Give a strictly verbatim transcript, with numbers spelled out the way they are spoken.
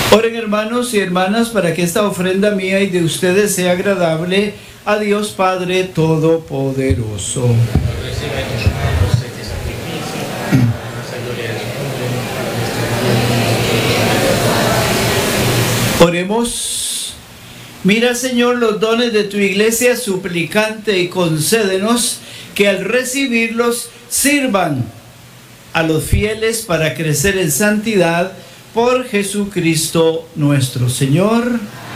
Oren, hermanos y hermanas, para que esta ofrenda mía y de ustedes sea agradable a Dios Padre Todopoderoso. Oremos. Mira, Señor, los dones de tu iglesia suplicante y concédenos que al recibirlos sirvan a los fieles para crecer en santidad por Jesucristo nuestro Señor.